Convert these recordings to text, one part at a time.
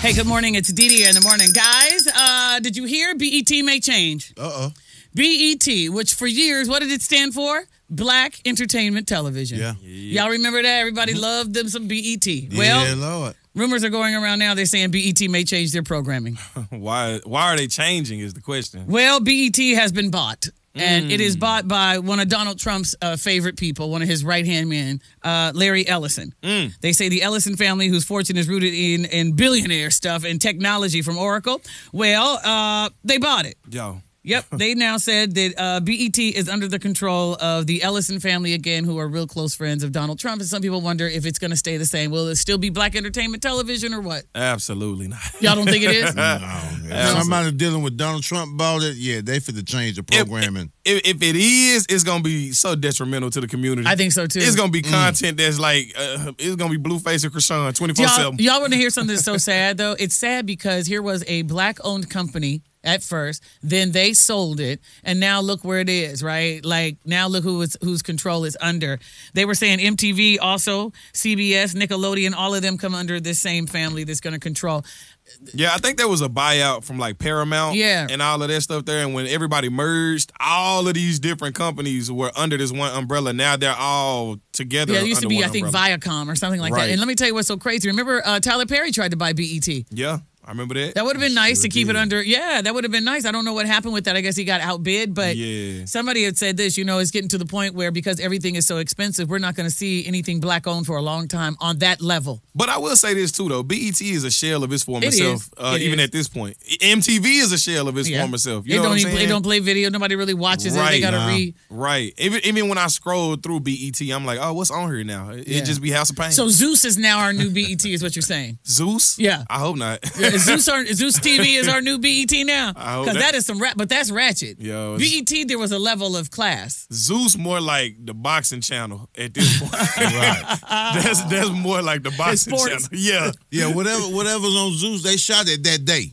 Hey, good morning. It's Didi in the morning. Guys, did you hear BET may change? BET, which for years, what did it stand for? Black Entertainment Television. Yeah. Y'all remember that? Everybody loved them some BET. Yeah, Lord. Rumors are going around now. They're saying BET may change their programming. Why are they changing is the question. Well, BET has been bought. And it is bought by one of Donald Trump's favorite people, one of his right-hand men, Larry Ellison. They say the Ellison family, whose fortune is rooted in billionaire stuff and technology from Oracle, well, they bought it. Yo. Yep, they now said that BET is under the control of the Ellison family again, who are real close friends of Donald Trump. And some people wonder if it's going to stay the same. Will it still be Black Entertainment Television or what? Absolutely not. Y'all don't think it is? No. Somebody dealing with Donald Trump bought it. Yeah, they finna change the programming. If it is, it's going to be so detrimental to the community. I think so, too. It's going to be content that's like, it's going to be Blueface and Krishan 24/7. Y'all want to hear something that's so sad, though? It's sad because here was a Black-owned company at first, then they sold it, and now look where it is, right? Like, now look whose control is under. They were saying MTV also, CBS, Nickelodeon, all of them come under this same family that's going to control. Yeah, I think there was a buyout from like Paramount and all of that stuff there. And when everybody merged, all of these different companies were under this one umbrella. Now they're all together. Yeah, it used to be, I think, umbrella. Viacom or something like that. And let me tell you what's so crazy. Remember Tyler Perry tried to buy BET? Yeah. I remember that. That would have been nice to keep it under. Yeah, that would have been nice. I don't know what happened with that. I guess he got outbid. But somebody had said this, it's getting to the point where because everything is so expensive, we're not going to see anything Black-owned for a long time on that level. But I will say this, too, though. BET is a shell of its former self, even is. at this point. MTV is a shell of its former self. You know what I'm saying? They don't play video. Nobody really watches it. They got to read. Right. Even when I scroll through BET, I'm like, oh, what's on here now? It just be House of Pain. So Zeus is now our new BET is what you're saying. Zeus? Yeah. I hope not. Zeus TV is our new BET now. Because that is some but that's ratchet. Yo, BET, there was a level of class. Zeus more like the boxing channel at this point. Right. That's more like the boxing channel. Yeah. Yeah, whatever's on Zeus, they shot it that day.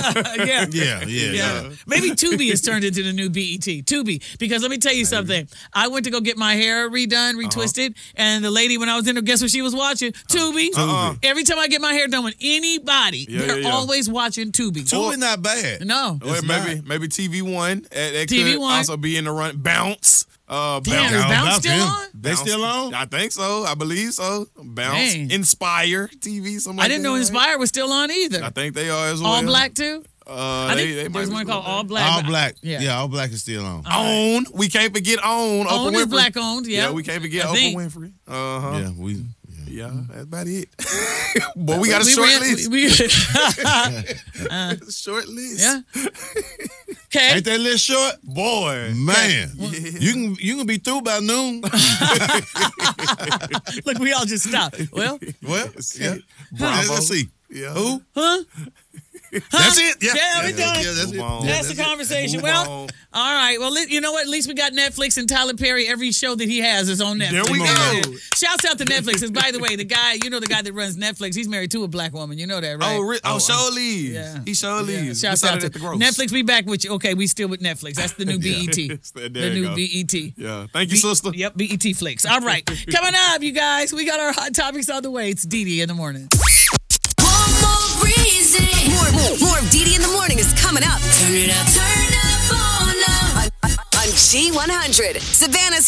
Yeah. Maybe Tubi has turned into the new BET. Tubi. Because let me tell you something. I went to go get my hair redone, retwisted, and the lady, when I was in there, guess what she was watching? Tubi. Every time I get my hair done with anybody, they're always watching Tubi. Tubi not bad. No. Or maybe TV One. That TV could One also be in the run. Bounce. Is Bounce still on? They still on? I think so. I believe so. Bounce. Dang. Inspire TV. Something like I didn't know Inspire was still on either. I think they are as well. All Black too? I think they there's one called All Black. All Black. Yeah, All Black is still on. OWN. We can't forget OWN. OWN Oprah is Winfrey. Black-owned, yeah. Yeah, we can't forget Oprah Winfrey. Yeah, that's about it. Boy, we got a short list. Short list. Yeah. Okay. Ain't that list short? Boy. Man. You can be through by noon. Look, we all just stopped. Well, yeah. Bravo. Let's see. Yeah. Who? Huh? That's it. Yeah, we done. Yeah, that's it. That's the conversation. Well, all right. Well, you know what? At least we got Netflix, and Tyler Perry, every show that he has is on Netflix. There we go. Shouts out to Netflix. And by the way, the guy that runs Netflix, he's married to a Black woman. You know that, right? Surely. Yeah. He surely is. Shouts out to Netflix. We back with you. Okay, we still with Netflix. That's the new BET. There the you new go. BET. Yeah. Thank you, sister. Yep, BET Flix. All right. Coming up, you guys, we got our hot topics on the way. It's Didi in the morning. More of Didi in the morning is coming up. Turn it up on G100. Savannah's